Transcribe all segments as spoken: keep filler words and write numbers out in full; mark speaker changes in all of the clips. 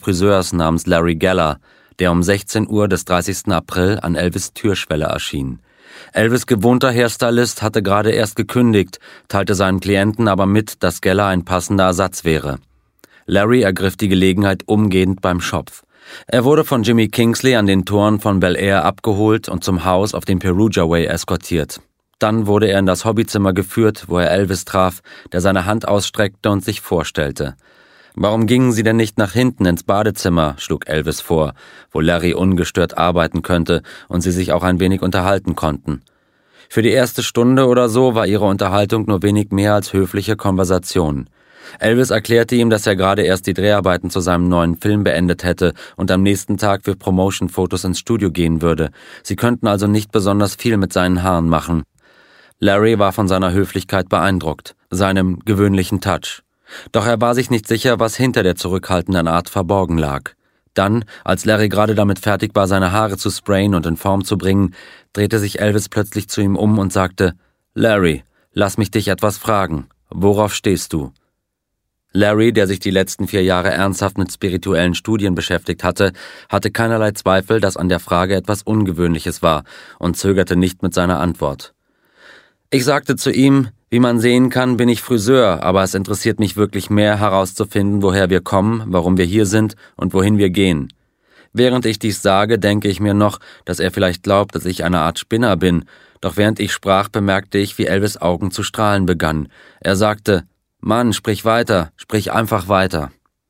Speaker 1: Friseurs namens Larry Geller, der um sechzehn Uhr des dreißigsten April an Elvis' Türschwelle erschien. Elvis' gewohnter Hairstylist hatte gerade erst gekündigt, teilte seinen Klienten aber mit, dass Geller ein passender Ersatz wäre. Larry ergriff die Gelegenheit umgehend beim Schopf. Er wurde von Jimmy Kingsley an den Toren von Bel Air abgeholt und zum Haus auf dem Perugia Way eskortiert. Dann wurde er in das Hobbyzimmer geführt, wo er Elvis traf, der seine Hand ausstreckte und sich vorstellte. »Warum gingen Sie denn nicht nach hinten ins Badezimmer?« schlug Elvis vor, wo Larry ungestört arbeiten könnte und sie sich auch ein wenig unterhalten konnten. Für die erste Stunde oder so war ihre Unterhaltung nur wenig mehr als höfliche Konversation. Elvis erklärte ihm, dass er gerade erst die Dreharbeiten zu seinem neuen Film beendet hätte und am nächsten Tag für Promotion-Fotos ins Studio gehen würde. Sie könnten also nicht besonders viel mit seinen Haaren machen. Larry war von seiner Höflichkeit beeindruckt, seinem gewöhnlichen Touch. Doch er war sich nicht sicher, was hinter der zurückhaltenden Art verborgen lag. Dann, als Larry gerade damit fertig war, seine Haare zu sprayen und in Form zu bringen, drehte sich Elvis plötzlich zu ihm um und sagte: »Larry, lass mich dich etwas fragen. Worauf stehst du?« Larry, der sich die letzten vier Jahre ernsthaft mit spirituellen Studien beschäftigt hatte, hatte keinerlei Zweifel, dass an der Frage etwas Ungewöhnliches war und zögerte nicht mit seiner Antwort. Ich sagte zu ihm: »Wie man sehen kann, bin ich Friseur, aber es interessiert mich wirklich mehr, herauszufinden, woher wir kommen, warum wir hier sind und wohin wir gehen.« Während ich dies sage, denke ich mir noch, dass er vielleicht glaubt, dass ich eine Art Spinner bin, doch während ich sprach, bemerkte ich, wie Elvis' Augen zu strahlen begannen. Er sagte: »Mann, sprich weiter, sprich einfach weiter.«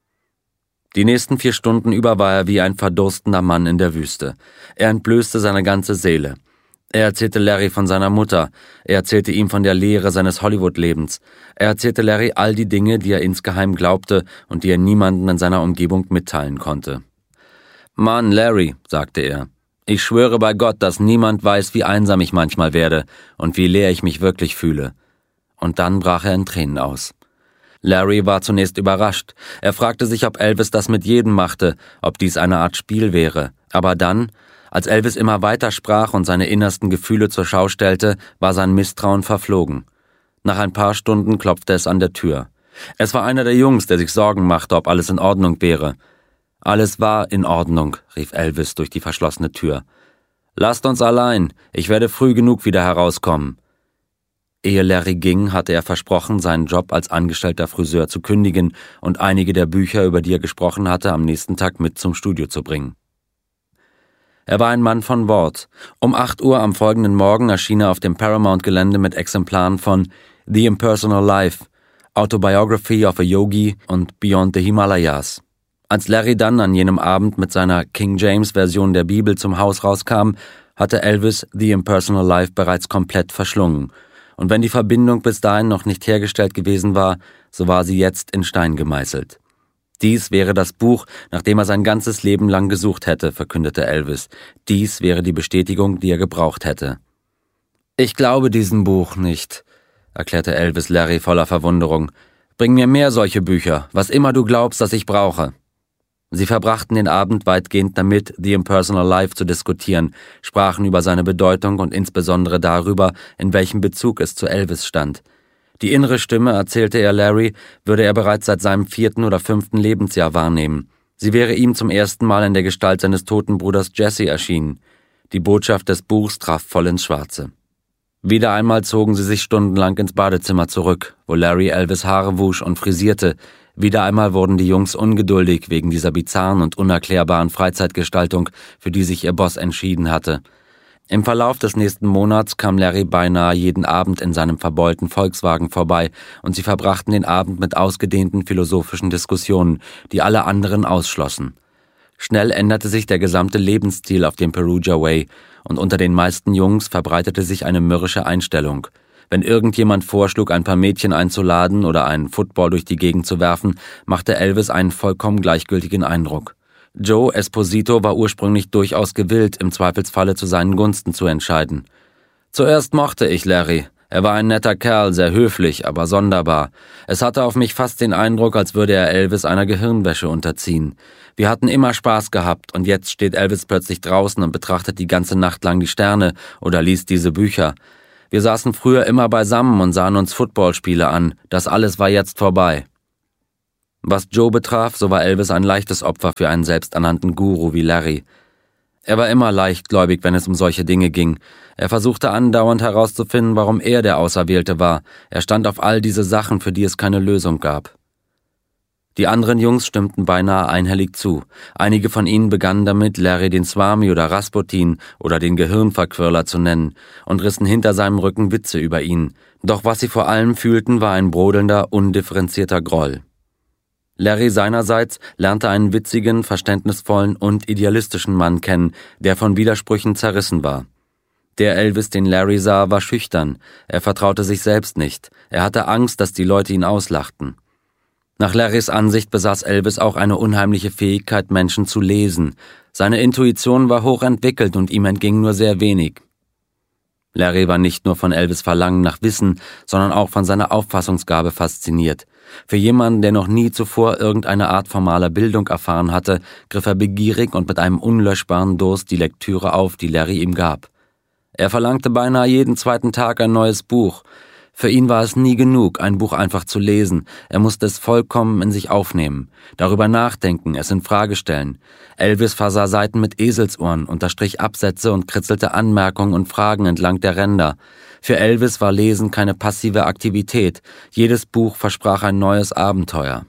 Speaker 1: Die nächsten vier Stunden über war er wie ein verdurstender Mann in der Wüste. Er entblößte seine ganze Seele. Er erzählte Larry von seiner Mutter, er erzählte ihm von der Lehre seines Hollywood-Lebens, er erzählte Larry all die Dinge, die er insgeheim glaubte und die er niemandem in seiner Umgebung mitteilen konnte. »Mann, Larry«, sagte er, »ich schwöre bei Gott, dass niemand weiß, wie einsam ich manchmal werde und wie leer ich mich wirklich fühle.« Und dann brach er in Tränen aus. Larry war zunächst überrascht. Er fragte sich, ob Elvis das mit jedem machte, ob dies eine Art Spiel wäre. Aber dann, als Elvis immer weiter sprach und seine innersten Gefühle zur Schau stellte, war sein Misstrauen verflogen. Nach ein paar Stunden klopfte es an der Tür. Es war einer der Jungs, der sich Sorgen machte, ob alles in Ordnung wäre. »Alles war in Ordnung«, rief Elvis durch die verschlossene Tür. »Lasst uns allein, ich werde früh genug wieder herauskommen.« Ehe Larry ging, hatte er versprochen, seinen Job als angestellter Friseur zu kündigen und einige der Bücher, über die er gesprochen hatte, am nächsten Tag mit zum Studio zu bringen. Er war ein Mann von Wort. Um acht Uhr am folgenden Morgen erschien er auf dem Paramount-Gelände mit Exemplaren von The Impersonal Life, Autobiography of a Yogi und Beyond the Himalayas. Als Larry dann an jenem Abend mit seiner King James-Version der Bibel zum Haus rauskam, hatte Elvis The Impersonal Life bereits komplett verschlungen. Und wenn die Verbindung bis dahin noch nicht hergestellt gewesen war, so war sie jetzt in Stein gemeißelt. Dies wäre das Buch, nach dem er sein ganzes Leben lang gesucht hätte, verkündete Elvis. Dies wäre die Bestätigung, die er gebraucht hätte. »Ich glaube diesem Buch nicht«, erklärte Elvis Larry voller Verwunderung. »Bring mir mehr solche Bücher, was immer du glaubst, dass ich brauche.« Sie verbrachten den Abend weitgehend damit, The Impersonal Life zu diskutieren, sprachen über seine Bedeutung und insbesondere darüber, in welchem Bezug es zu Elvis stand. Die innere Stimme, erzählte er Larry, würde er bereits seit seinem vierten oder fünften Lebensjahr wahrnehmen. Sie wäre ihm zum ersten Mal in der Gestalt seines toten Bruders Jesse erschienen. Die Botschaft des Buchs traf voll ins Schwarze. Wieder einmal zogen sie sich stundenlang ins Badezimmer zurück, wo Larry Elvis Haare wusch und frisierte. Wieder einmal wurden die Jungs ungeduldig wegen dieser bizarren und unerklärbaren Freizeitgestaltung, für die sich ihr Boss entschieden hatte. Im Verlauf des nächsten Monats kam Larry beinahe jeden Abend in seinem verbeulten Volkswagen vorbei und sie verbrachten den Abend mit ausgedehnten philosophischen Diskussionen, die alle anderen ausschlossen. Schnell änderte sich der gesamte Lebensstil auf dem Perugia Way und unter den meisten Jungs verbreitete sich eine mürrische Einstellung. Wenn irgendjemand vorschlug, ein paar Mädchen einzuladen oder einen Football durch die Gegend zu werfen, machte Elvis einen vollkommen gleichgültigen Eindruck. Joe Esposito war ursprünglich durchaus gewillt, im Zweifelsfalle zu seinen Gunsten zu entscheiden. Zuerst mochte ich Larry. Er war ein netter Kerl, sehr höflich, aber sonderbar. Es hatte auf mich fast den Eindruck, als würde er Elvis einer Gehirnwäsche unterziehen. Wir hatten immer Spaß gehabt und jetzt steht Elvis plötzlich draußen und betrachtet die ganze Nacht lang die Sterne oder liest diese Bücher. Wir saßen früher immer beisammen und sahen uns Footballspiele an. Das alles war jetzt vorbei. Was Joe betraf, so war Elvis ein leichtes Opfer für einen selbsternannten Guru wie Larry. Er war immer leichtgläubig, wenn es um solche Dinge ging. Er versuchte andauernd herauszufinden, warum er der Auserwählte war. Er stand auf all diese Sachen, für die es keine Lösung gab. Die anderen Jungs stimmten beinahe einhellig zu. Einige von ihnen begannen damit, Larry den Swami oder Rasputin oder den Gehirnverquirler zu nennen und rissen hinter seinem Rücken Witze über ihn. Doch was sie vor allem fühlten, war ein brodelnder, undifferenzierter Groll. Larry seinerseits lernte einen witzigen, verständnisvollen und idealistischen Mann kennen, der von Widersprüchen zerrissen war. Der Elvis, den Larry sah, war schüchtern. Er vertraute sich selbst nicht. Er hatte Angst, dass die Leute ihn auslachten. Nach Larrys Ansicht besaß Elvis auch eine unheimliche Fähigkeit, Menschen zu lesen. Seine Intuition war hochentwickelt und ihm entging nur sehr wenig. Larry war nicht nur von Elvis' Verlangen nach Wissen, sondern auch von seiner Auffassungsgabe fasziniert. Für jemanden, der noch nie zuvor irgendeine Art formaler Bildung erfahren hatte, griff er begierig und mit einem unlöschbaren Durst die Lektüre auf, die Larry ihm gab. Er verlangte beinahe jeden zweiten Tag ein neues Buch. Für ihn war es nie genug, ein Buch einfach zu lesen. Er musste es vollkommen in sich aufnehmen, darüber nachdenken, es in Frage stellen. Elvis versah Seiten mit Eselsohren, unterstrich Absätze und kritzelte Anmerkungen und Fragen entlang der Ränder. Für Elvis war Lesen keine passive Aktivität. Jedes Buch versprach ein neues Abenteuer.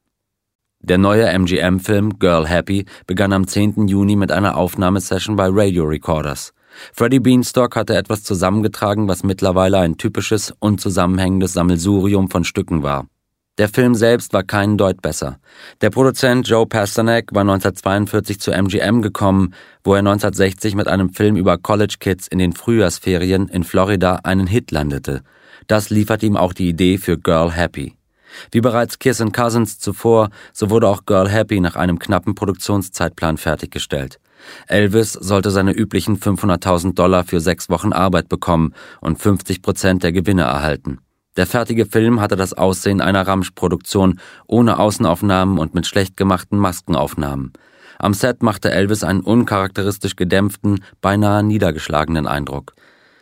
Speaker 1: Der neue M G M-Film Girl Happy begann am zehnten Juni mit einer Aufnahmesession bei Radio Recorders. Freddie Beanstalk hatte etwas zusammengetragen, was mittlerweile ein typisches, unzusammenhängendes Sammelsurium von Stücken war. Der Film selbst war keinen Deut besser. Der Produzent Joe Pasternak war neunzehnhundertzweiundvierzig zu M G M gekommen, wo er neunzehnhundertsechzig mit einem Film über College Kids in den Frühjahrsferien in Florida einen Hit landete. Das lieferte ihm auch die Idee für Girl Happy. Wie bereits Kiss and Cousins zuvor, so wurde auch Girl Happy nach einem knappen Produktionszeitplan fertiggestellt. Elvis sollte seine üblichen fünfhunderttausend Dollar für sechs Wochen Arbeit bekommen und fünfzig Prozent der Gewinne erhalten. Der fertige Film hatte das Aussehen einer Ramsch-Produktion, ohne Außenaufnahmen und mit schlecht gemachten Maskenaufnahmen. Am Set machte Elvis einen uncharakteristisch gedämpften, beinahe niedergeschlagenen Eindruck.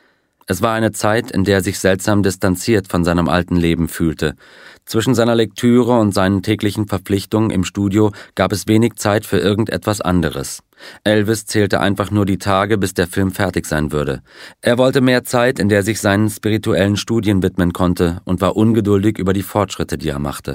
Speaker 1: Es war eine Zeit, in der er sich seltsam distanziert von seinem alten Leben fühlte. Zwischen seiner Lektüre und seinen täglichen Verpflichtungen im Studio gab es wenig Zeit für irgendetwas anderes. Elvis zählte einfach nur die Tage, bis der Film fertig sein würde. Er wollte mehr Zeit, in der er sich seinen spirituellen Studien widmen konnte und war ungeduldig über die Fortschritte, die er machte.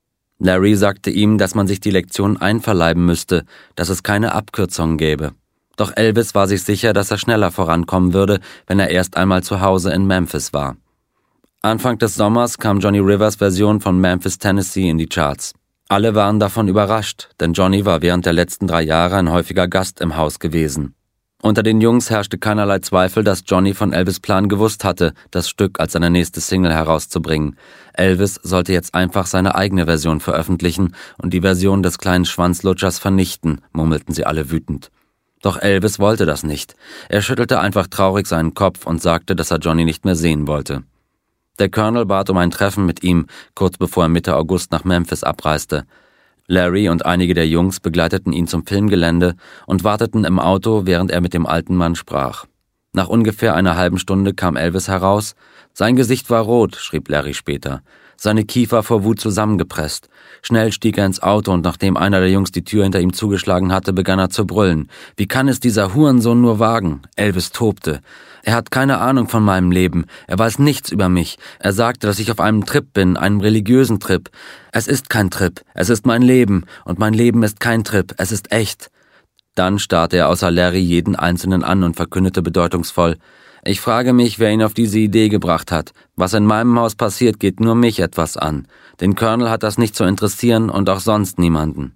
Speaker 1: Larry sagte ihm, dass man sich die Lektion einverleiben müsste, dass es keine Abkürzungen gäbe. Doch Elvis war sich sicher, dass er schneller vorankommen würde, wenn er erst einmal zu Hause in Memphis war. Anfang des Sommers kam Johnny Rivers' Version von Memphis, Tennessee in die Charts. Alle waren davon überrascht, denn Johnny war während der letzten drei Jahre ein häufiger Gast im Haus gewesen. Unter den Jungs herrschte keinerlei Zweifel, dass Johnny von Elvis' Plan gewusst hatte, das Stück als seine nächste Single herauszubringen. Elvis sollte jetzt einfach seine eigene Version veröffentlichen und die Version des kleinen Schwanzlutschers vernichten, murmelten sie alle wütend. Doch Elvis wollte das nicht. Er schüttelte einfach traurig seinen Kopf und sagte, dass er Johnny nicht mehr sehen wollte. Der Colonel bat um ein Treffen mit ihm, kurz bevor er Mitte August nach Memphis abreiste. Larry und einige der Jungs begleiteten ihn zum Filmgelände und warteten im Auto, während er mit dem alten Mann sprach. Nach ungefähr einer halben Stunde kam Elvis heraus. Sein Gesicht war rot, schrieb Larry später. Seine Kiefer vor Wut zusammengepresst. Schnell stieg er ins Auto und nachdem einer der Jungs die Tür hinter ihm zugeschlagen hatte, begann er zu brüllen. Wie kann es dieser Hurensohn nur wagen? Elvis tobte. Er hat keine Ahnung von meinem Leben. Er weiß nichts über mich. Er sagte, dass ich auf einem Trip bin, einem religiösen Trip. Es ist kein Trip. Es ist mein Leben. Und mein Leben ist kein Trip. Es ist echt. Dann starrte er außer Larry jeden Einzelnen an und verkündete bedeutungsvoll: Ich frage mich, wer ihn auf diese Idee gebracht hat. Was in meinem Haus passiert, geht nur mich etwas an. Den Colonel hat das nicht zu interessieren und auch sonst niemanden.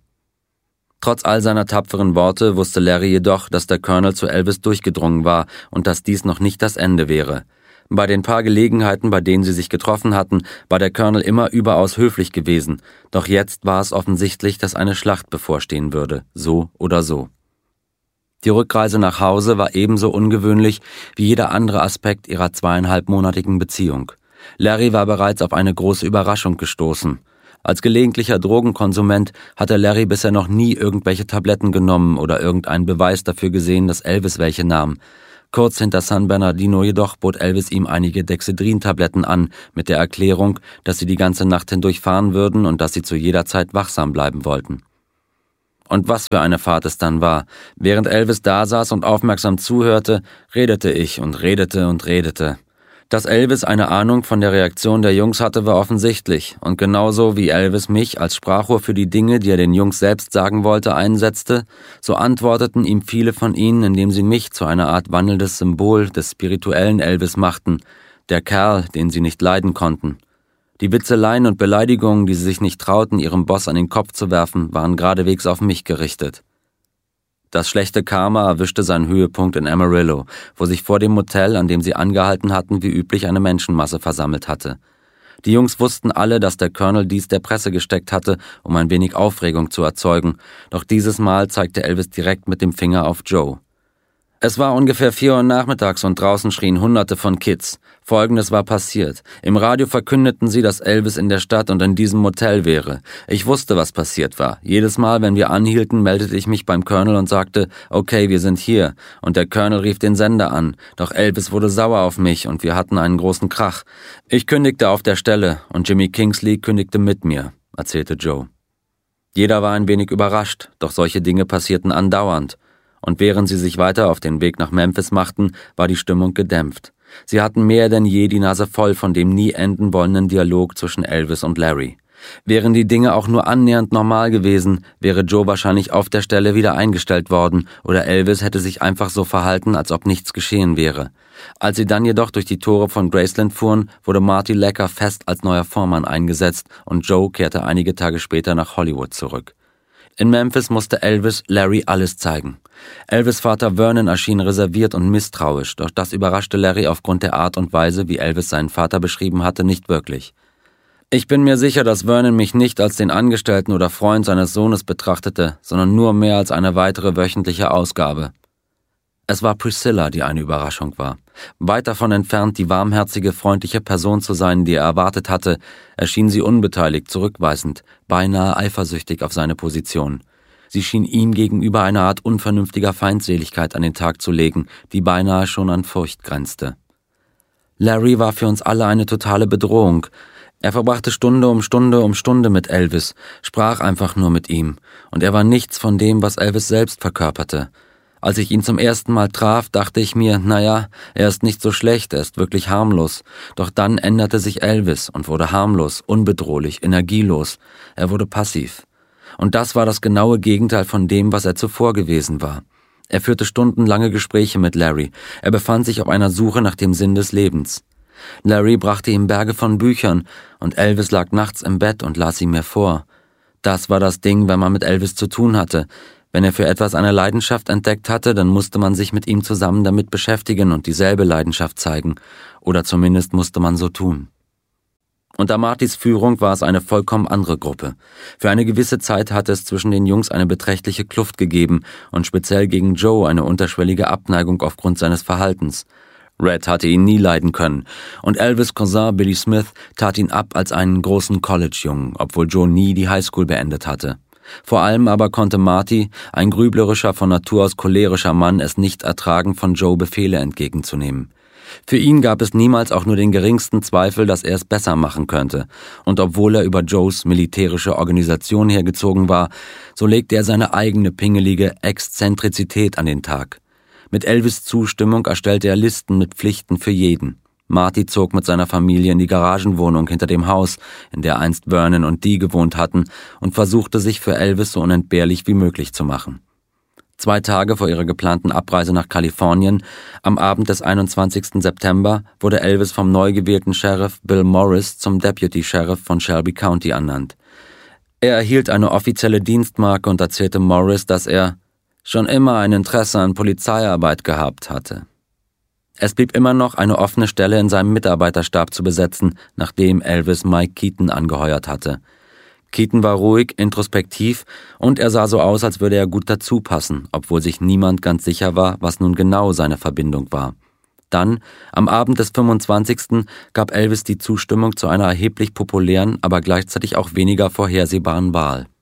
Speaker 1: Trotz all seiner tapferen Worte wusste Larry jedoch, dass der Colonel zu Elvis durchgedrungen war und dass dies noch nicht das Ende wäre. Bei den paar Gelegenheiten, bei denen sie sich getroffen hatten, war der Colonel immer überaus höflich gewesen. Doch jetzt war es offensichtlich, dass eine Schlacht bevorstehen würde, so oder so. Die Rückreise nach Hause war ebenso ungewöhnlich wie jeder andere Aspekt ihrer zweieinhalbmonatigen Beziehung. Larry war bereits auf eine große Überraschung gestoßen. Als gelegentlicher Drogenkonsument hatte Larry bisher noch nie irgendwelche Tabletten genommen oder irgendeinen Beweis dafür gesehen, dass Elvis welche nahm. Kurz hinter San Bernardino jedoch bot Elvis ihm einige Dexedrin-Tabletten an, mit der Erklärung, dass sie die ganze Nacht hindurch fahren würden und dass sie zu jeder Zeit wachsam bleiben wollten. Und was für eine Fahrt es dann war. Während Elvis dasaß und aufmerksam zuhörte, redete ich und redete und redete. Dass Elvis eine Ahnung von der Reaktion der Jungs hatte, war offensichtlich, und genauso wie Elvis mich als Sprachrohr für die Dinge, die er den Jungs selbst sagen wollte, einsetzte, so antworteten ihm viele von ihnen, indem sie mich zu einer Art wandelndes Symbol des spirituellen Elvis machten, der Kerl, den sie nicht leiden konnten. Die Witzeleien und Beleidigungen, die sie sich nicht trauten, ihrem Boss an den Kopf zu werfen, waren geradewegs auf mich gerichtet. Das schlechte Karma erwischte seinen Höhepunkt in Amarillo, wo sich vor dem Motel, an dem sie angehalten hatten, wie üblich eine Menschenmasse versammelt hatte. Die Jungs wussten alle, dass der Colonel dies der Presse gesteckt hatte, um ein wenig Aufregung zu erzeugen, doch dieses Mal zeigte Elvis direkt mit dem Finger auf Joe. Es war ungefähr vier Uhr nachmittags und draußen schrien Hunderte von Kids. Folgendes war passiert. Im Radio verkündeten sie, dass Elvis in der Stadt und in diesem Motel wäre. Ich wusste, was passiert war. Jedes Mal, wenn wir anhielten, meldete ich mich beim Colonel und sagte, okay, wir sind hier. Und der Colonel rief den Sender an. Doch Elvis wurde sauer auf mich und wir hatten einen großen Krach. Ich kündigte auf der Stelle und Jimmy Kingsley kündigte mit mir, erzählte Joe. Jeder war ein wenig überrascht, doch solche Dinge passierten andauernd. Und während sie sich weiter auf den Weg nach Memphis machten, war die Stimmung gedämpft. Sie hatten mehr denn je die Nase voll von dem nie enden wollenden Dialog zwischen Elvis und Larry. Wären die Dinge auch nur annähernd normal gewesen, wäre Joe wahrscheinlich auf der Stelle wieder eingestellt worden oder Elvis hätte sich einfach so verhalten, als ob nichts geschehen wäre. Als sie dann jedoch durch die Tore von Graceland fuhren, wurde Marty Lecker fest als neuer Vormann eingesetzt und Joe kehrte einige Tage später nach Hollywood zurück. In Memphis musste Elvis Larry alles zeigen. Elvis' Vater Vernon erschien reserviert und misstrauisch, doch das überraschte Larry aufgrund der Art und Weise, wie Elvis seinen Vater beschrieben hatte, nicht wirklich. Ich bin mir sicher, dass Vernon mich nicht als den Angestellten oder Freund seines Sohnes betrachtete, sondern nur mehr als eine weitere wöchentliche Ausgabe. Es war Priscilla, die eine Überraschung war. Weit davon entfernt, die warmherzige, freundliche Person zu sein, die er erwartet hatte, erschien sie unbeteiligt, zurückweisend, beinahe eifersüchtig auf seine Position. Sie schien ihm gegenüber eine Art unvernünftiger Feindseligkeit an den Tag zu legen, die beinahe schon an Furcht grenzte. Larry war für uns alle eine totale Bedrohung. Er verbrachte Stunde um Stunde um Stunde mit Elvis, sprach einfach nur mit ihm, und er war nichts von dem, was Elvis selbst verkörperte. Als ich ihn zum ersten Mal traf, dachte ich mir, naja, er ist nicht so schlecht, er ist wirklich harmlos. Doch dann änderte sich Elvis und wurde harmlos, unbedrohlich, energielos. Er wurde passiv. Und das war das genaue Gegenteil von dem, was er zuvor gewesen war. Er führte stundenlange Gespräche mit Larry. Er befand sich auf einer Suche nach dem Sinn des Lebens. Larry brachte ihm Berge von Büchern und Elvis lag nachts im Bett und las sie mir vor. Das war das Ding, wenn man mit Elvis zu tun hatte. Wenn er für etwas eine Leidenschaft entdeckt hatte, dann musste man sich mit ihm zusammen damit beschäftigen und dieselbe Leidenschaft zeigen. Oder zumindest musste man so tun. Unter Martys Führung war es eine vollkommen andere Gruppe. Für eine gewisse Zeit hatte es zwischen den Jungs eine beträchtliche Kluft gegeben und speziell gegen Joe eine unterschwellige Abneigung aufgrund seines Verhaltens. Red hatte ihn nie leiden können und Elvis' Cousin Billy Smith tat ihn ab als einen großen College-Jungen, obwohl Joe nie die Highschool beendet hatte. Vor allem aber konnte Marty, ein grüblerischer, von Natur aus cholerischer Mann, es nicht ertragen, von Joe Befehle entgegenzunehmen. Für ihn gab es niemals auch nur den geringsten Zweifel, dass er es besser machen könnte. Und obwohl er über Joes militärische Organisation hergezogen war, so legte er seine eigene pingelige Exzentrizität an den Tag. Mit Elvis' Zustimmung erstellte er Listen mit Pflichten für jeden. Marty zog mit seiner Familie in die Garagenwohnung hinter dem Haus, in der einst Vernon und Dee gewohnt hatten, und versuchte sich für Elvis so unentbehrlich wie möglich zu machen. Zwei Tage vor ihrer geplanten Abreise nach Kalifornien, am Abend des einundzwanzigsten September, wurde Elvis vom neu gewählten Sheriff Bill Morris zum Deputy Sheriff von Shelby County ernannt. Er erhielt eine offizielle Dienstmarke und erzählte Morris, dass er schon immer ein Interesse an Polizeiarbeit gehabt hatte. Es blieb immer noch eine offene Stelle in seinem Mitarbeiterstab zu besetzen, nachdem Elvis Mike Keaton angeheuert hatte. Keaton war ruhig, introspektiv und er sah so aus, als würde er gut dazu passen, obwohl sich niemand ganz sicher war, was nun genau seine Verbindung war. Dann, am Abend des fünfundzwanzigsten gab Elvis die Zustimmung zu einer erheblich populären, aber gleichzeitig auch weniger vorhersehbaren Wahl.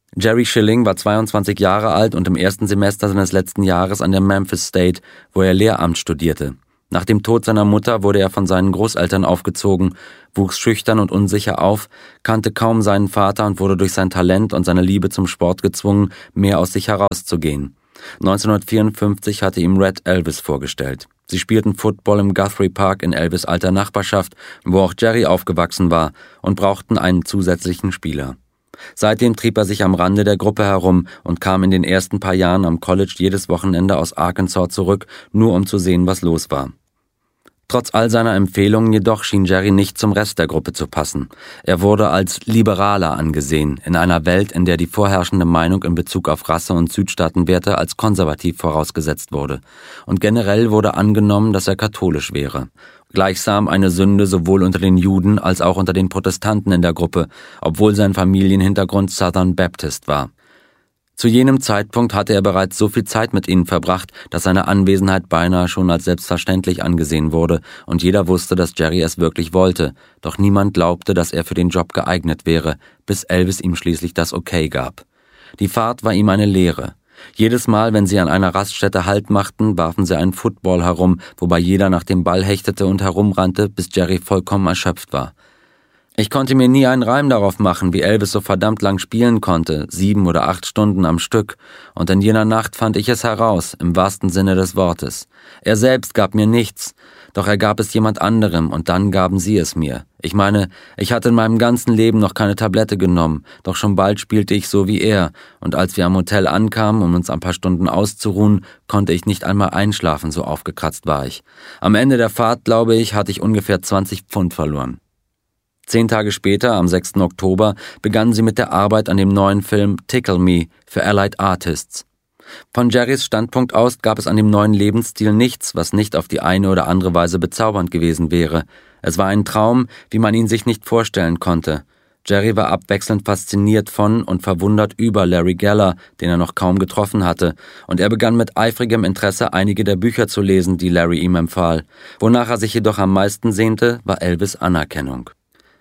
Speaker 1: Jerry Schilling war zweiundzwanzig Jahre alt und im ersten Semester seines letzten Jahres an der Memphis State, wo er Lehramt studierte. Nach dem Tod seiner Mutter wurde er von seinen Großeltern aufgezogen, wuchs schüchtern und unsicher auf, kannte kaum seinen Vater und wurde durch sein Talent und seine Liebe zum Sport gezwungen, mehr aus sich herauszugehen. neunzehnhundertvierundfünfzig hatte ihm Red Elvis vorgestellt. Sie spielten Football im Guthrie Park in Elvis' alter Nachbarschaft, wo auch Jerry aufgewachsen war, und brauchten einen zusätzlichen Spieler. Seitdem trieb er sich am Rande der Gruppe herum und kam in den ersten paar Jahren am College jedes Wochenende aus Arkansas zurück, nur um zu sehen, was los war. Trotz all seiner Empfehlungen jedoch schien Jerry nicht zum Rest der Gruppe zu passen. Er wurde als Liberaler angesehen, in einer Welt, in der die vorherrschende Meinung in Bezug auf Rasse- und Südstaatenwerte als konservativ vorausgesetzt wurde. Und generell wurde angenommen, dass er katholisch wäre. Gleichsam eine Sünde sowohl unter den Juden als auch unter den Protestanten in der Gruppe, obwohl sein Familienhintergrund Southern Baptist war. Zu jenem Zeitpunkt hatte er bereits so viel Zeit mit ihnen verbracht, dass seine Anwesenheit beinahe schon als selbstverständlich angesehen wurde und jeder wusste, dass Jerry es wirklich wollte, doch niemand glaubte, dass er für den Job geeignet wäre, bis Elvis ihm schließlich das Okay gab. Die Fahrt war ihm eine Lehre. Jedes Mal, wenn sie an einer Raststätte Halt machten, warfen sie einen Football herum, wobei jeder nach dem Ball hechtete und herumrannte, bis Jerry vollkommen erschöpft war. Ich konnte mir nie einen Reim darauf machen, wie Elvis so verdammt lang spielen konnte, sieben oder acht Stunden am Stück, und in jener Nacht fand ich es heraus, im wahrsten Sinne des Wortes. Er selbst gab mir nichts, doch er gab es jemand anderem, und dann gaben sie es mir. Ich meine, ich hatte in meinem ganzen Leben noch keine Tablette genommen, doch schon bald spielte ich so wie er, und als wir am Hotel ankamen, um uns ein paar Stunden auszuruhen, konnte ich nicht einmal einschlafen, so aufgekratzt war ich. Am Ende der Fahrt, glaube ich, hatte ich ungefähr zwanzig Pfund verloren. Zehn Tage später, am sechsten Oktober, begannen sie mit der Arbeit an dem neuen Film Tickle Me für Allied Artists. Von Jerrys Standpunkt aus gab es an dem neuen Lebensstil nichts, was nicht auf die eine oder andere Weise bezaubernd gewesen wäre. Es war ein Traum, wie man ihn sich nicht vorstellen konnte. Jerry war abwechselnd fasziniert von und verwundert über Larry Geller, den er noch kaum getroffen hatte, und er begann mit eifrigem Interesse einige der Bücher zu lesen, die Larry ihm empfahl. Wonach er sich jedoch am meisten sehnte, war Elvis' Anerkennung.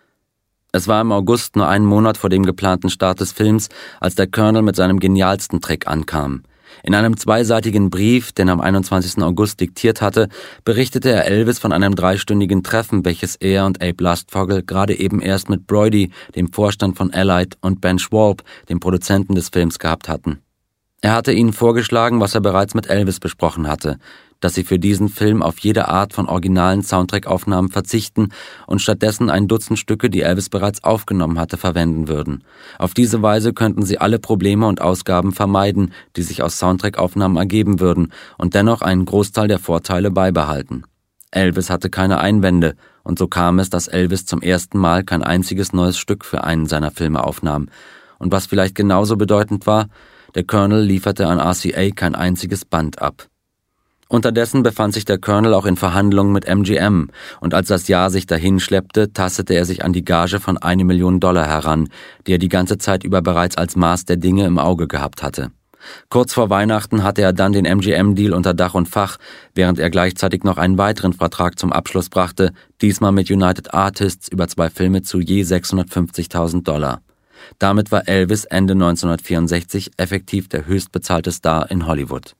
Speaker 1: Es war im August, nur einen Monat vor dem geplanten Start des Films, als der Colonel mit seinem genialsten Trick ankam. In einem zweiseitigen Brief, den er am einundzwanzigsten August diktiert hatte, berichtete er Elvis von einem dreistündigen Treffen, welches er und Abe Lustfogel gerade eben erst mit Brody, dem Vorstand von Allied, und Ben Schwalb, dem Produzenten des Films, gehabt hatten. Er hatte ihnen vorgeschlagen, was er bereits mit Elvis besprochen hatte, dass sie für diesen Film auf jede Art von originalen Soundtrack-Aufnahmen verzichten und stattdessen ein Dutzend Stücke, die Elvis bereits aufgenommen hatte, verwenden würden. Auf diese Weise könnten sie alle Probleme und Ausgaben vermeiden, die sich aus Soundtrack-Aufnahmen ergeben würden, und dennoch einen Großteil der Vorteile beibehalten. Elvis hatte keine Einwände, und so kam es, dass Elvis zum ersten Mal kein einziges neues Stück für einen seiner Filme aufnahm. Und was vielleicht genauso bedeutend war, der Colonel lieferte an R C A kein einziges Band ab. Unterdessen befand sich der Colonel auch in Verhandlungen mit M G M, und als das Jahr sich dahinschleppte, tastete er sich an die Gage von eine Million Dollar heran, die er die ganze Zeit über bereits als Maß der Dinge im Auge gehabt hatte. Kurz vor Weihnachten hatte er dann den M G M-Deal unter Dach und Fach, während er gleichzeitig noch einen weiteren Vertrag zum Abschluss brachte, diesmal mit United Artists über zwei Filme zu je sechshundertfünfzigtausend Dollar. Damit war Elvis Ende neunzehnhundertvierundsechzig effektiv der höchstbezahlte Star in Hollywood.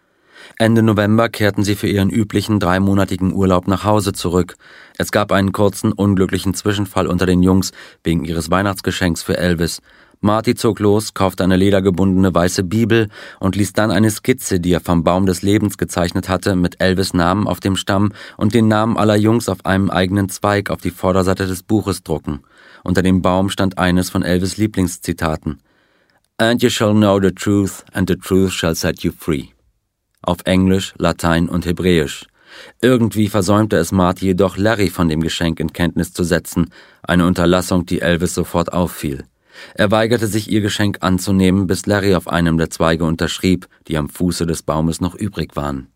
Speaker 1: Ende November kehrten sie für ihren üblichen dreimonatigen Urlaub nach Hause zurück. Es gab einen kurzen, unglücklichen Zwischenfall unter den Jungs wegen ihres Weihnachtsgeschenks für Elvis. Marty zog los, kaufte eine ledergebundene weiße Bibel und ließ dann eine Skizze, die er vom Baum des Lebens gezeichnet hatte, mit Elvis' Namen auf dem Stamm und den Namen aller Jungs auf einem eigenen Zweig auf die Vorderseite des Buches drucken. Unter dem Baum stand eines von Elvis' Lieblingszitaten: "And you shall know the truth, and the truth shall set you free." Auf Englisch, Latein und Hebräisch. Irgendwie versäumte es Marty jedoch, Larry von dem Geschenk in Kenntnis zu setzen, eine Unterlassung, die Elvis sofort auffiel. Er weigerte sich, ihr Geschenk anzunehmen, bis Larry auf einem der Zweige unterschrieb, die am Fuße des Baumes noch übrig waren.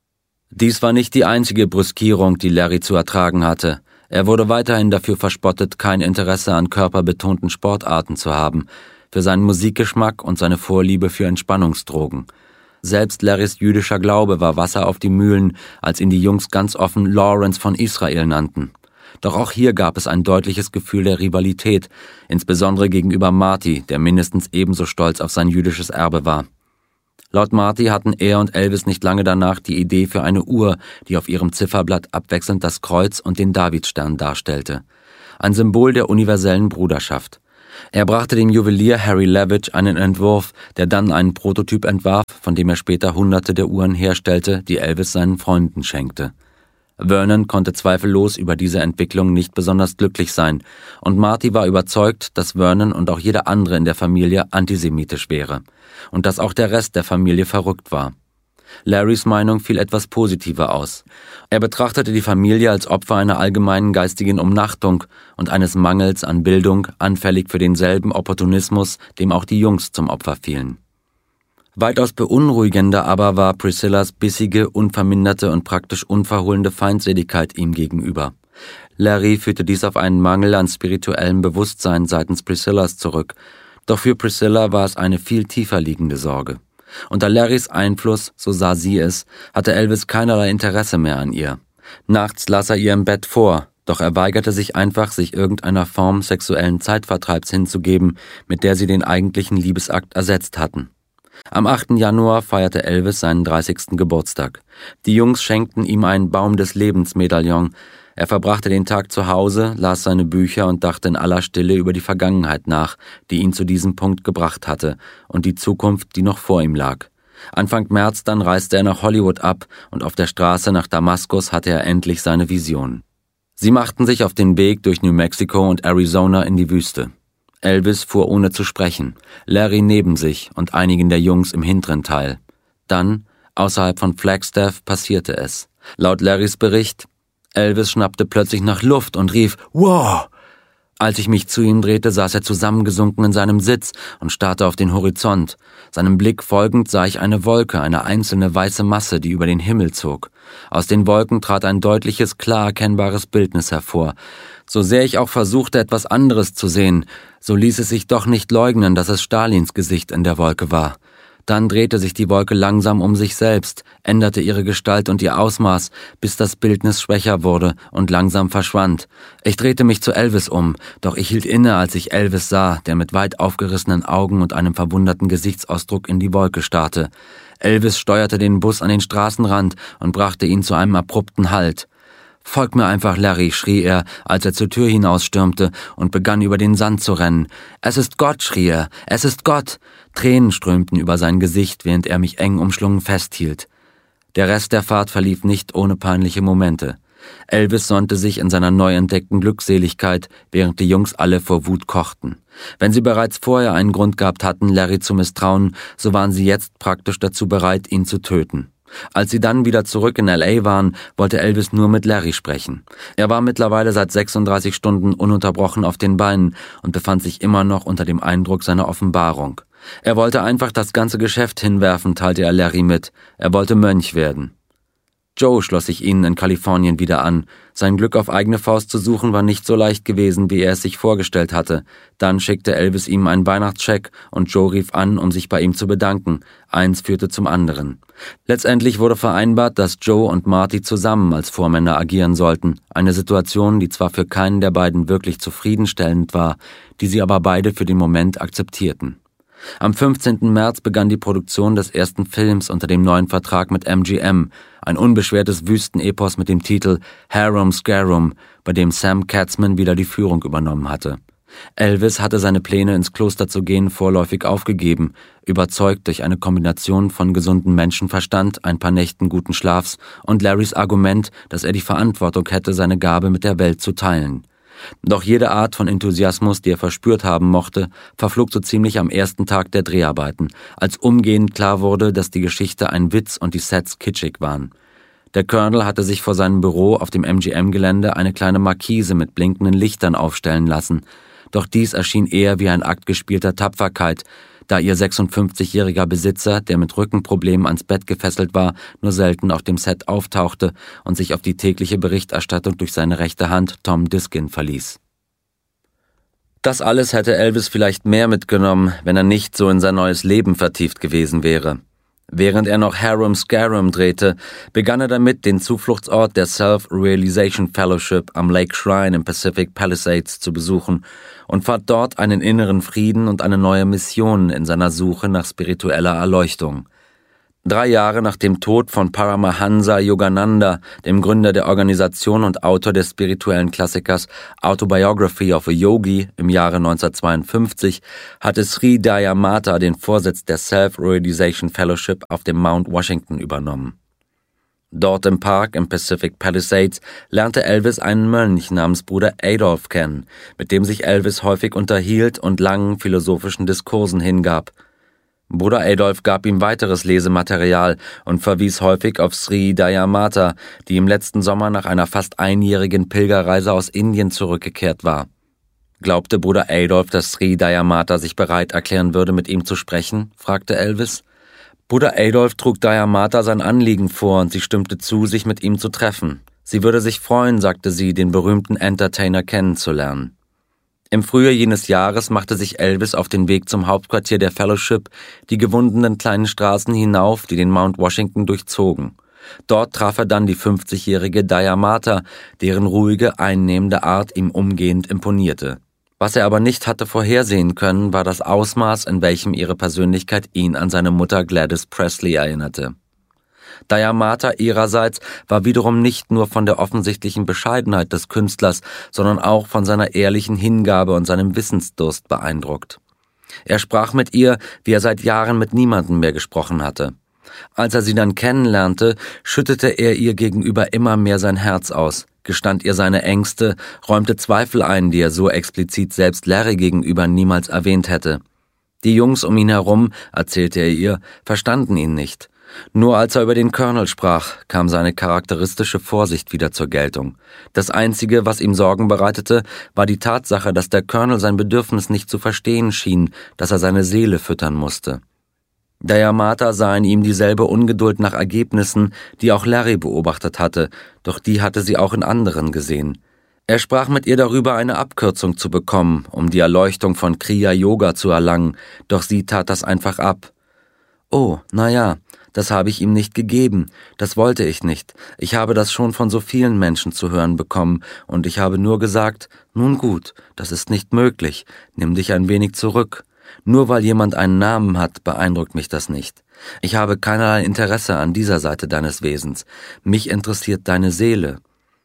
Speaker 1: Dies war nicht die einzige Brüskierung, die Larry zu ertragen hatte. Er wurde weiterhin dafür verspottet, kein Interesse an körperbetonten Sportarten zu haben, für seinen Musikgeschmack und seine Vorliebe für Entspannungsdrogen. Selbst Larrys jüdischer Glaube war Wasser auf die Mühlen, als ihn die Jungs ganz offen Lawrence von Israel nannten. Doch auch hier gab es ein deutliches Gefühl der Rivalität, insbesondere gegenüber Marty, der mindestens ebenso stolz auf sein jüdisches Erbe war. Laut Marty hatten er und Elvis nicht lange danach die Idee für eine Uhr, die auf ihrem Zifferblatt abwechselnd das Kreuz und den Davidstern darstellte. Ein Symbol der universellen Bruderschaft. Er brachte dem Juwelier Harry Levitt einen Entwurf, der dann einen Prototyp entwarf, von dem er später hunderte der Uhren herstellte, die Elvis seinen Freunden schenkte. Vernon konnte zweifellos über diese Entwicklung nicht besonders glücklich sein, und Marty war überzeugt, dass Vernon und auch jeder andere in der Familie antisemitisch wäre und dass auch der Rest der Familie verrückt war. Larrys Meinung fiel etwas positiver aus. Er betrachtete die Familie als Opfer einer allgemeinen geistigen Umnachtung und eines Mangels an Bildung, anfällig für denselben Opportunismus, dem auch die Jungs zum Opfer fielen. Weitaus beunruhigender aber war Priscillas bissige, unverminderte und praktisch unverhohlene Feindseligkeit ihm gegenüber. Larry führte dies auf einen Mangel an spirituellem Bewusstsein seitens Priscillas zurück, doch für Priscilla war es eine viel tiefer liegende Sorge. Unter Larrys Einfluss, so sah sie es, hatte Elvis keinerlei Interesse mehr an ihr. Nachts las er ihr im Bett vor, doch er weigerte sich einfach, sich irgendeiner Form sexuellen Zeitvertreibs hinzugeben, mit der sie den eigentlichen Liebesakt ersetzt hatten. Am achten Januar feierte Elvis seinen dreißigsten Geburtstag. Die Jungs schenkten ihm einen Baum des Lebens-Medaillon. Er verbrachte den Tag zu Hause, las seine Bücher und dachte in aller Stille über die Vergangenheit nach, die ihn zu diesem Punkt gebracht hatte, und die Zukunft, die noch vor ihm lag. Anfang März dann reiste er nach Hollywood ab, und auf der Straße nach Damaskus hatte er endlich seine Vision. Sie machten sich auf den Weg durch New Mexico und Arizona in die Wüste. Elvis fuhr ohne zu sprechen, Larry neben sich und einigen der Jungs im hinteren Teil. Dann, außerhalb von Flagstaff, passierte es. Laut Larrys Bericht: Elvis schnappte plötzlich nach Luft und rief »Wow!« Als ich mich zu ihm drehte, saß er zusammengesunken in seinem Sitz und starrte auf den Horizont. Seinem Blick folgend sah ich eine Wolke, eine einzelne weiße Masse, die über den Himmel zog. Aus den Wolken trat ein deutliches, klar erkennbares Bildnis hervor. So sehr ich auch versuchte, etwas anderes zu sehen, so ließ es sich doch nicht leugnen, dass es Stalins Gesicht in der Wolke war. Dann drehte sich die Wolke langsam um sich selbst, änderte ihre Gestalt und ihr Ausmaß, bis das Bildnis schwächer wurde und langsam verschwand. Ich drehte mich zu Elvis um, doch ich hielt inne, als ich Elvis sah, der mit weit aufgerissenen Augen und einem verwunderten Gesichtsausdruck in die Wolke starrte. Elvis steuerte den Bus an den Straßenrand und brachte ihn zu einem abrupten Halt. »Folg mir einfach, Larry«, schrie er, als er zur Tür hinausstürmte und begann über den Sand zu rennen. »Es ist Gott«, schrie er, »es ist Gott!« Tränen strömten über sein Gesicht, während er mich eng umschlungen festhielt. Der Rest der Fahrt verlief nicht ohne peinliche Momente. Elvis sonnte sich in seiner neu entdeckten Glückseligkeit, während die Jungs alle vor Wut kochten. Wenn sie bereits vorher einen Grund gehabt hatten, Larry zu misstrauen, so waren sie jetzt praktisch dazu bereit, ihn zu töten. Als sie dann wieder zurück in L A waren, wollte Elvis nur mit Larry sprechen. Er war mittlerweile seit sechsunddreißig Stunden ununterbrochen auf den Beinen und befand sich immer noch unter dem Eindruck seiner Offenbarung. Er wollte einfach das ganze Geschäft hinwerfen, teilte er Larry mit. Er wollte Mönch werden. Joe schloss sich ihnen in Kalifornien wieder an. Sein Glück auf eigene Faust zu suchen war nicht so leicht gewesen, wie er es sich vorgestellt hatte. Dann schickte Elvis ihm einen Weihnachtscheck und Joe rief an, um sich bei ihm zu bedanken. Eins führte zum anderen. Letztendlich wurde vereinbart, dass Joe und Marty zusammen als Vormänner agieren sollten. Eine Situation, die zwar für keinen der beiden wirklich zufriedenstellend war, die sie aber beide für den Moment akzeptierten. Am fünfzehnten März begann die Produktion des ersten Films unter dem neuen Vertrag mit M G M, ein unbeschwertes Wüstenepos mit dem Titel Harum Scarum, bei dem Sam Katzman wieder die Führung übernommen hatte. Elvis hatte seine Pläne, ins Kloster zu gehen, vorläufig aufgegeben, überzeugt durch eine Kombination von gesundem Menschenverstand, ein paar Nächten guten Schlafs und Larrys Argument, dass er die Verantwortung hätte, seine Gabe mit der Welt zu teilen. Doch jede Art von Enthusiasmus, die er verspürt haben mochte, verflog so ziemlich am ersten Tag der Dreharbeiten, als umgehend klar wurde, dass die Geschichte ein Witz und die Sets kitschig waren. Der Colonel hatte sich vor seinem Büro auf dem M G M-Gelände eine kleine Markise mit blinkenden Lichtern aufstellen lassen, doch dies erschien eher wie ein Akt gespielter Tapferkeit, da ihr sechsundfünfzigjähriger Besitzer, der mit Rückenproblemen ans Bett gefesselt war, nur selten auf dem Set auftauchte und sich auf die tägliche Berichterstattung durch seine rechte Hand Tom Diskin verließ. Das alles hätte Elvis vielleicht mehr mitgenommen, wenn er nicht so in sein neues Leben vertieft gewesen wäre. Während er noch Harum Scarum drehte, begann er damit, den Zufluchtsort der Self-Realization Fellowship am Lake Shrine im Pacific Palisades zu besuchen und fand dort einen inneren Frieden und eine neue Mission in seiner Suche nach spiritueller Erleuchtung. Drei Jahre nach dem Tod von Paramahansa Yogananda, dem Gründer der Organisation und Autor des spirituellen Klassikers Autobiography of a Yogi im Jahre neunzehnhundertzweiundfünfzig, hatte Sri Dayamata den Vorsitz der Self-Realization Fellowship auf dem Mount Washington übernommen. Dort im Park im Pacific Palisades lernte Elvis einen Mönch namens Bruder Adolf kennen, mit dem sich Elvis häufig unterhielt und langen philosophischen Diskursen hingab. Bruder Adolf gab ihm weiteres Lesematerial und verwies häufig auf Sri Dayamata, die im letzten Sommer nach einer fast einjährigen Pilgerreise aus Indien zurückgekehrt war. Glaubte Bruder Adolf, dass Sri Dayamata sich bereit erklären würde, mit ihm zu sprechen? Fragte Elvis. Bruder Adolf trug Dayamata sein Anliegen vor und sie stimmte zu, sich mit ihm zu treffen. Sie würde sich freuen, sagte sie, den berühmten Entertainer kennenzulernen. Im Frühjahr jenes Jahres machte sich Elvis auf den Weg zum Hauptquartier der Fellowship, die gewundenen kleinen Straßen hinauf, die den Mount Washington durchzogen. Dort traf er dann die fünfzigjährige Dayamata, deren ruhige, einnehmende Art ihm umgehend imponierte. Was er aber nicht hatte vorhersehen können, war das Ausmaß, in welchem ihre Persönlichkeit ihn an seine Mutter Gladys Presley erinnerte. Dayamata ihrerseits war wiederum nicht nur von der offensichtlichen Bescheidenheit des Künstlers, sondern auch von seiner ehrlichen Hingabe und seinem Wissensdurst beeindruckt. Er sprach mit ihr, wie er seit Jahren mit niemandem mehr gesprochen hatte. Als er sie dann kennenlernte, schüttete er ihr gegenüber immer mehr sein Herz aus, gestand ihr seine Ängste, räumte Zweifel ein, die er so explizit selbst Larry gegenüber niemals erwähnt hätte. Die Jungs um ihn herum, erzählte er ihr, verstanden ihn nicht. Nur als er über den Colonel sprach, kam seine charakteristische Vorsicht wieder zur Geltung. Das Einzige, was ihm Sorgen bereitete, war die Tatsache, dass der Colonel sein Bedürfnis nicht zu verstehen schien, dass er seine Seele füttern musste. Dayamata sah in ihm dieselbe Ungeduld nach Ergebnissen, die auch Larry beobachtet hatte, doch die hatte sie auch in anderen gesehen. Er sprach mit ihr darüber, eine Abkürzung zu bekommen, um die Erleuchtung von Kriya-Yoga zu erlangen, doch sie tat das einfach ab. »Oh, na ja, das habe ich ihm nicht gegeben, das wollte ich nicht. Ich habe das schon von so vielen Menschen zu hören bekommen und ich habe nur gesagt, nun gut, das ist nicht möglich, nimm dich ein wenig zurück. Nur weil jemand einen Namen hat, beeindruckt mich das nicht. Ich habe keinerlei Interesse an dieser Seite deines Wesens. Mich interessiert deine Seele.«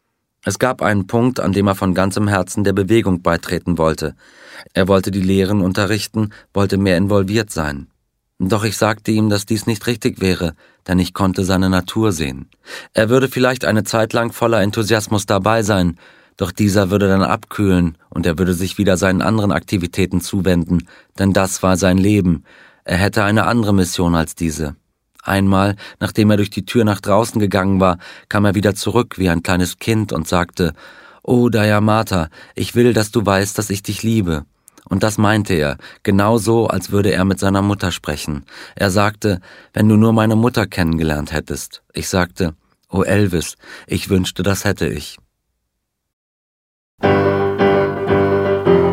Speaker 1: Es gab einen Punkt, an dem er von ganzem Herzen der Bewegung beitreten wollte. Er wollte die Lehren unterrichten, wollte mehr involviert sein. Doch ich sagte ihm, dass dies nicht richtig wäre, denn ich konnte seine Natur sehen. Er würde vielleicht eine Zeit lang voller Enthusiasmus dabei sein, doch dieser würde dann abkühlen und er würde sich wieder seinen anderen Aktivitäten zuwenden, denn das war sein Leben. Er hätte eine andere Mission als diese. Einmal, nachdem er durch die Tür nach draußen gegangen war, kam er wieder zurück wie ein kleines Kind und sagte, »Oh, Dayamata, ich will, dass du weißt, dass ich dich liebe.« Und das meinte er, genauso, als würde er mit seiner Mutter sprechen. Er sagte, wenn du nur meine Mutter kennengelernt hättest. Ich sagte, oh Elvis, ich wünschte, das hätte ich.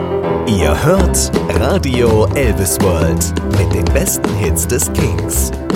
Speaker 2: Ihr hört Radio Elvis World mit den besten Hits des Kings.